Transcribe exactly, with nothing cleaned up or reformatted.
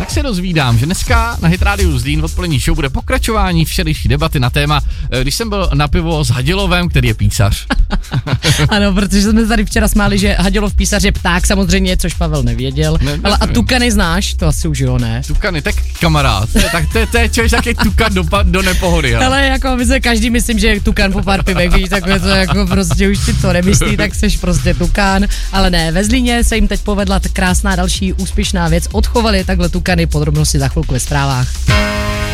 tak se dozvídám, že dneska na Hit Radio Zlín odpolední show bude pokračování včerejší debaty na téma, když jsem byl na pivo s Hadělovem, který je písař. Ano, protože jsme tady včera smáli, že Hadělov písař je pták samozřejmě, což Pavel nevěděl. Ne, ale a tukany znáš? To asi už jo, ne? Tukany, tak kamarád. Tak to, to je člověk taky tukan do, do nepohody. Ale. ale jako my se každý myslím, že je tukan po pár pivech, víš, takové to jako prostě už si to nemyslí, tak seš prostě tukán. Ale ne, ve Zlíně se jim teď povedla krásná další úspěšná věc. Odchovali takhle tukany, podrobnosti za chvilku ve zprávách.